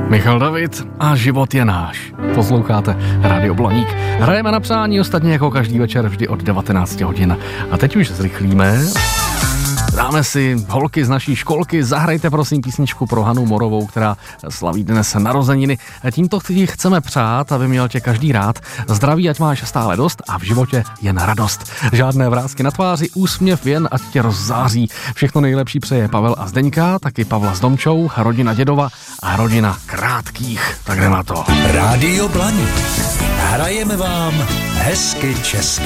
Michal David a život je náš. Posloucháte Rádio Blaník. Hrajeme na přání, ostatně jako každý večer vždy od 19 hodin. A teď už zrychlíme. Dáme si holky z naší školky, zahrajte prosím písničku pro Hanu Morovou, která slaví dnes narozeniny. Tímto ti chceme přát, aby měl tě každý rád. Zdraví, ať máš stále dost a v životě jen radost. Žádné vrásky na tváři, úsměv jen, ať tě rozzáří. Všechno nejlepší přeje Pavel a Zdeňka, taky Pavla s Domčou, rodina Dědova a rodina Krátkých. Tak jdeme na to. Rádio Blaník. Hrajeme vám hezky česky.